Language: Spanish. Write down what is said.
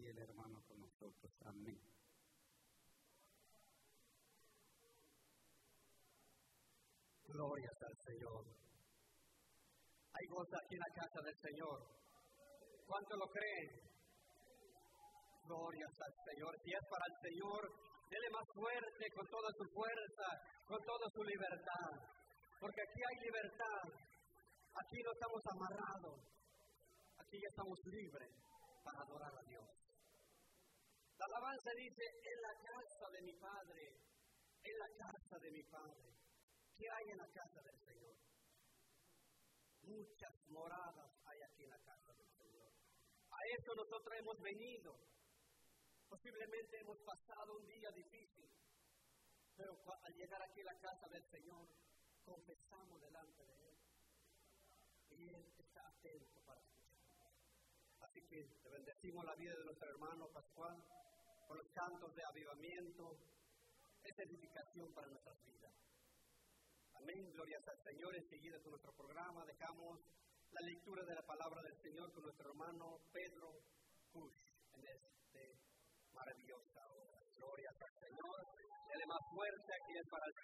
y el hermano con nosotros. Amén. Glorias al Señor. Hay gozo aquí en la casa del Señor. ¿Cuánto lo creen? Glorias al Señor. Si es para el Señor, dele más fuerte, con toda su fuerza, con toda su libertad. Porque aquí hay libertad. Aquí no estamos amarrados. Aquí ya estamos libres para adorar a Dios. La alabanza dice, en la casa de mi Padre, en la casa de mi Padre. ¿Qué hay en la casa del Señor? Muchas moradas hay aquí en la casa del Señor. A eso nosotros hemos venido. Posiblemente hemos pasado un día difícil, pero al llegar aquí a la casa del Señor, confesamos delante de Él. Y Él está atento para escucharnos. Así que te bendecimos la vida de nuestro hermano Pascual, con los cantos de avivamiento, es edificación para nuestras vidas. Amén, glorias al Señor. Enseguida con nuestro programa dejamos la lectura de la palabra del Señor con nuestro hermano Pedro Cruz en maravillosa hora. Glorias al Señor. Dele más fuerte, aquí es para el